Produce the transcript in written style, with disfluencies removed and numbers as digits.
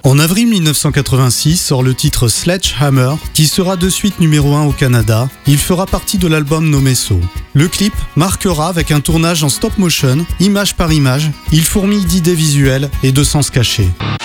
En avril 1986 sort le titre Sledgehammer, qui sera de suite numéro 1 au Canada. Il fera partie de l'album nommé So. Le clip marquera avec un tournage en stop motion, image par image. Il fourmille d'idées visuelles et de sens cachés.